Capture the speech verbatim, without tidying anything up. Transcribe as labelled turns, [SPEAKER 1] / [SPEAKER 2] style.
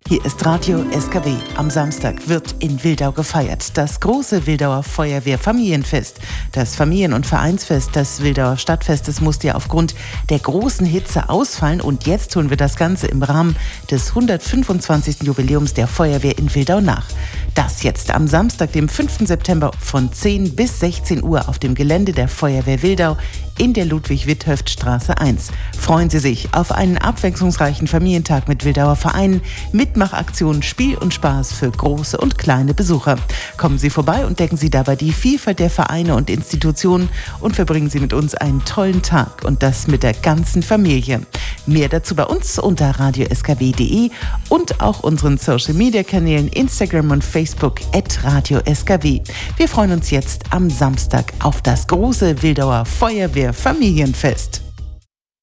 [SPEAKER 1] Hier ist Radio S K W. Am Samstag wird in Wildau gefeiert. Das große Wildauer Feuerwehr-Familienfest. Das Familien- und Vereinsfest des Wildauer Stadtfestes musste ja aufgrund der großen Hitze ausfallen. Und jetzt tun wir das Ganze im Rahmen des hundertfünfundzwanzigsten Jubiläums der Feuerwehr in Wildau nach. Das jetzt am Samstag, dem fünften September von zehn bis sechzehn Uhr auf dem Gelände der Feuerwehr Wildau in der Ludwig-Withöft-Straße eins. Freuen Sie sich auf einen abwechslungsreichen Familientag mit Wildauer Vereinen, Mitmachaktionen, Spiel und Spaß für große und kleine Besucher. Kommen Sie vorbei und entdecken Sie dabei die Vielfalt der Vereine und Institutionen und verbringen Sie mit uns einen tollen Tag und das mit der ganzen Familie. Mehr dazu bei uns unter radio s k w punkt d e und auch unseren Social-Media-Kanälen Instagram und Facebook at radio s k w. Wir freuen uns jetzt am Samstag auf das große Wildauer Feuerwehr Familienfest.